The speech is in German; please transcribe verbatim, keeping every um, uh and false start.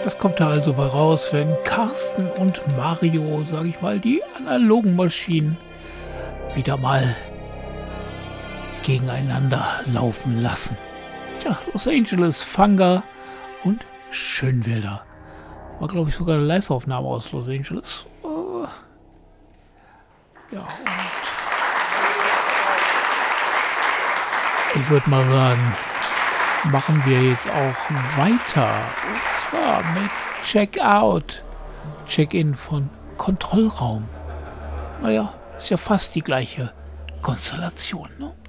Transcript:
Das kommt da also bei raus, wenn Carsten und Mario, sage ich mal, die analogen Maschinen wieder mal gegeneinander laufen lassen. Tja, Los Angeles, Fanga und Schönwälder. War, glaube ich, sogar eine Live-Aufnahme aus Los Angeles. Uh, ja, und ich würde mal sagen, machen wir jetzt auch weiter. Und zwar mit Check-Out. Check-In von Kontrollraum. Naja, ist ja fast die gleiche Konstellation, ne?